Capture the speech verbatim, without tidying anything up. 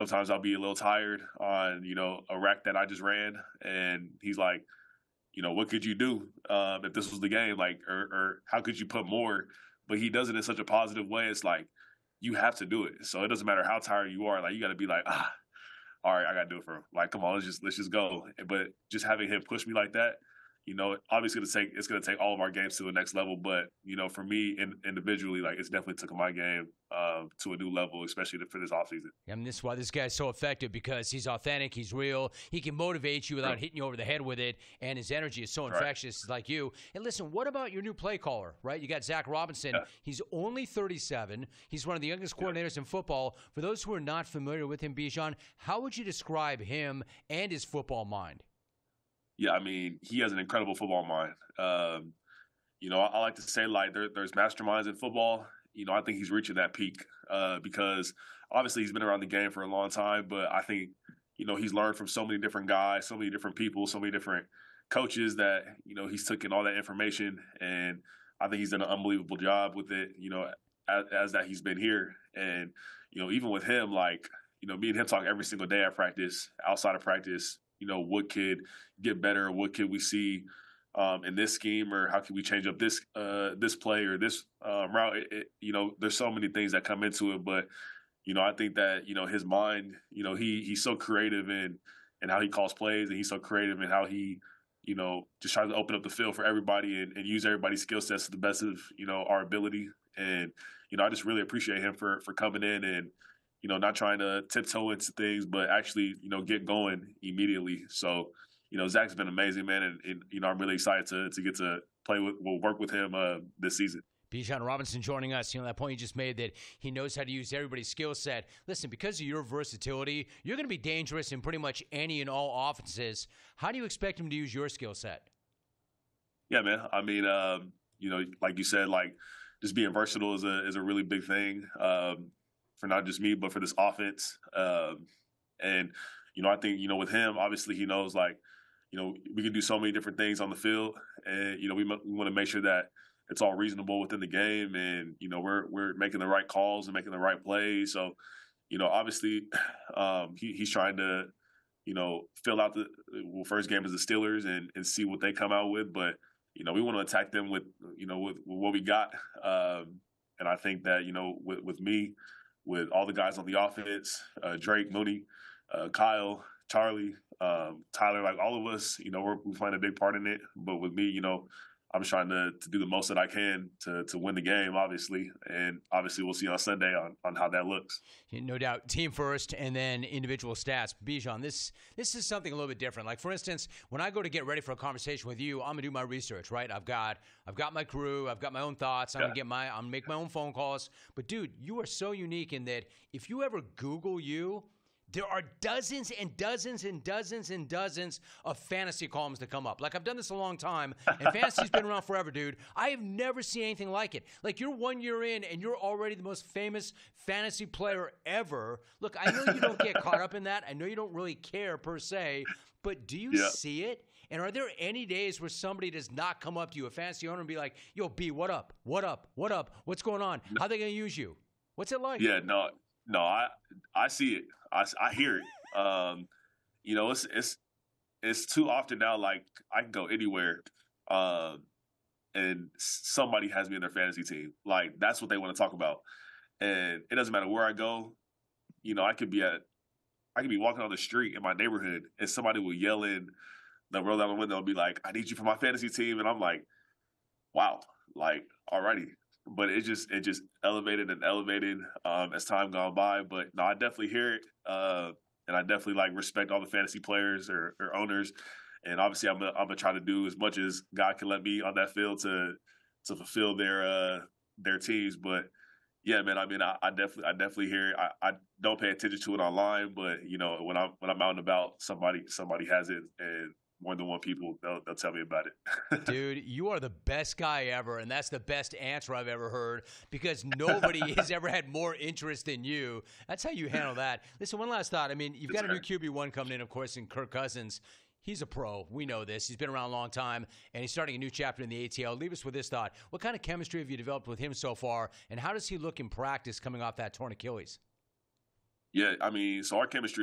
sometimes I'll be a little tired on, you know, a rack that I just ran. And he's like, you know, what could you do um, if this was the game? Like, or, or how could you put more? But he does it in such a positive way. It's like, you have to do it. So it doesn't matter how tired you are. Like, you got to be like, ah, all right, I got to do it for him. Like, come on, let's just, let's just go. But just having him push me like that, you know, obviously it's gonna take it's gonna take all of our games to the next level. But you know, for me in, individually, like it's definitely took my game um, to a new level, especially for this offseason. I mean, this is why this guy's so effective, because he's authentic, he's real, he can motivate you without hitting you over the head with it, and his energy is so infectious, right. Like you. And listen, what about your new play caller, right? You got Zach Robinson. Yeah. He's only thirty-seven. He's one of the youngest coordinators yeah. in football. For those who are not familiar with him, Bijan, how would you describe him and his football mind? Yeah, I mean, he has an incredible football mind. Um, you know, I, I like to say, like, there, there's masterminds in football. You know, I think he's reaching that peak uh, because obviously he's been around the game for a long time, but I think, you know, he's learned from so many different guys, so many different people, so many different coaches that, you know, he's taken all that information, and I think he's done an unbelievable job with it, you know, as, as that he's been here. And, you know, even with him, like, you know, me and him talk every single day at practice, outside of practice. You know, what could get better? What could we see um, in this scheme, or how can we change up this uh, this play or this uh, route? It, it, you know, there's so many things that come into it, but you know, I think that you know his mind. You know, he he's so creative in in how he calls plays, and he's so creative in how he you know just tries to open up the field for everybody and, and use everybody's skill sets to the best of you know our ability. And you know, I just really appreciate him for for coming in and. You know, not trying to tiptoe into things, but actually, you know, get going immediately. So, you know, Zach's been amazing, man, and, and you know, I'm really excited to to get to play with, we'll work with him uh, this season. Bijan Robinson joining us. You know, that point you just made that he knows how to use everybody's skill set. Listen, because of your versatility, you're going to be dangerous in pretty much any and all offenses. How do you expect him to use your skill set? Yeah, man. I mean, um, you know, like you said, like just being versatile is a is a really big thing. Um, for not just me, but for this offense. Um, and, you know, I think, you know, with him, obviously he knows, like, you know, we can do so many different things on the field. And, you know, we, we want to make sure that it's all reasonable within the game. And, you know, we're we're making the right calls and making the right plays. So, you know, obviously um, he, he's trying to, you know, fill out the well, first game as the Steelers and, and see what they come out with. But, you know, we want to attack them with, you know, with, with what we got. Um, and I think that, you know, with, with me, with all the guys on the offense, uh, Drake, Mooney, uh, Kyle, Charlie, um, Tyler, like all of us, you know, we're, we're playing a big part in it. But with me, you know, I'm just trying to, to do the most that I can to to win the game, obviously. And obviously we'll see on Sunday on, on how that looks. No doubt. Team first and then individual stats. Bijan, this this is something a little bit different. Like, for instance, when I go to get ready for a conversation with you, I'm going to do my research, right? I've got I've got my crew. I've got my own thoughts. I'm yeah. going to get my, I'm going to make my own phone calls. But, dude, you are so unique in that if you ever Google you, there are dozens and dozens and dozens and dozens of fantasy columns that come up. Like, I've done this a long time, and fantasy's been around forever, dude. I have never seen anything like it. Like, you're one year in, and you're already the most famous fantasy player ever. Look, I know you don't get caught up in that. I know you don't really care, per se, but do you yeah. see it? And are there any days where somebody does not come up to you, a fantasy owner, and be like, yo, B, what up? What up? What up? What's going on? How are they going to use you? What's it like? Yeah, no. No, I I see it. I, I hear it. Um, you know, it's it's it's too often now. Like, I can go anywhere, um, and somebody has me in their fantasy team. Like, that's what they want to talk about, and it doesn't matter where I go. You know, I could be at I could be walking on the street in my neighborhood, and somebody will yell in the roll down the window and be like, "I need you for my fantasy team," and I'm like, "Wow!" Like, alrighty. But it just it just elevated and elevated um, as time gone by. But no, I definitely hear it, uh, and I definitely like respect all the fantasy players or, or owners. And obviously, I'm gonna, I'm gonna try to do as much as God can let me on that field to to fulfill their uh, their teams. But yeah, man, I mean, I, I definitely I definitely hear it. I, I don't pay attention to it online, but you know, when I'm when I'm out and about, somebody somebody has it, and more than one people, they'll, they'll tell me about it. Dude, you are the best guy ever, and that's the best answer I've ever heard, because nobody has ever had more interest than you. That's how you handle that. Listen, one last thought. I mean, you've got a new Q B one coming in, of course, in Kirk Cousins. He's a pro. We know this. He's been around a long time, and he's starting a new chapter in the A T L. Leave us with this thought. What kind of chemistry have you developed with him so far, and how does he look in practice coming off that torn Achilles? Yeah, I mean, so our chemistry